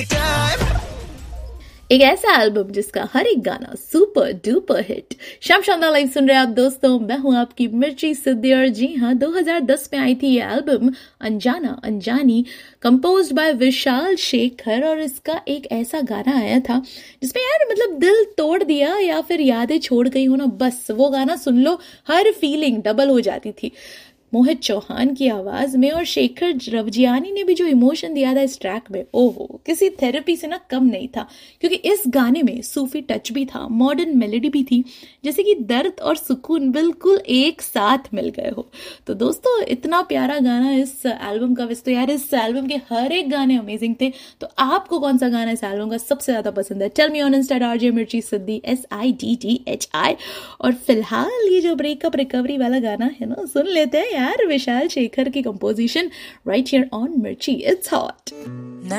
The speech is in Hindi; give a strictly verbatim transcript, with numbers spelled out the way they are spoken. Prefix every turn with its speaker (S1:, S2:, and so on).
S1: एक ऐसा एल्बम जिसका हर एक गाना सुपर डुपर हिट। शाम शानदार लाइव सुन रहे आप दोस्तों, मैं हूं आपकी मिर्ची सिद्धि। और जी हाँ, दो हज़ार दस में आई थी ये एल्बम अनजाना अनजानी, कंपोज्ड बाय विशाल शेखर। और इसका एक ऐसा गाना आया था जिसमें यार मतलब दिल तोड़ दिया या फिर यादें छोड़ गई हो ना, बस वो गाना सुन लो, हर फीलिंग डबल हो जाती थी। मोहित चौहान की आवाज में और शेखर रवजियानी ने भी जो इमोशन दिया था इस ट्रैक में, ओहो, किसी थेरेपी से ना कम नहीं था। क्योंकि इस गाने में सूफी टच भी था, मॉडर्न मेलोडी भी थी, जैसे कि दर्द और सुकून बिल्कुल एक साथ मिल गए हो। तो दोस्तों, इतना प्यारा गाना इस एल्बम का। वैसे तो यार इस एल्बम के हर एक गाने अमेजिंग थे। तो आपको कौन सा गाना इस एल्बम का सबसे ज्यादा पसंद है? Tell me on Insta RJ मिर्ची सिद्धि, S I D T H I. और फिलहाल ये जो ब्रेकअप रिकवरी वाला गाना है ना, सुन लेते हैं यार, विशाल शेखर की कंपोजिशन, राइट हियर ऑन मिर्ची। It's hot.